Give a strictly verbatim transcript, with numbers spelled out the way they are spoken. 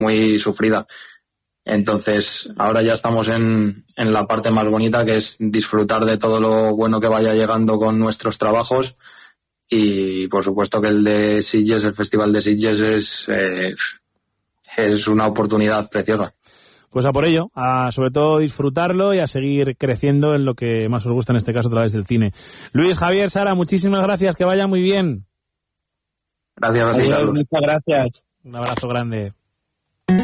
muy sufrida. Entonces ahora ya estamos en, en la parte más bonita, que es disfrutar de todo lo bueno que vaya llegando con nuestros trabajos, y por supuesto que el de Sitges, el Festival de Sitges es, eh, es una oportunidad preciosa. Pues a por ello, a sobre todo disfrutarlo y a seguir creciendo en lo que más os gusta, en este caso a través del cine. Luis, Javier, Sara, muchísimas gracias, que vaya muy bien. Gracias a ti, Carlos. Muchas gracias. Un abrazo grande.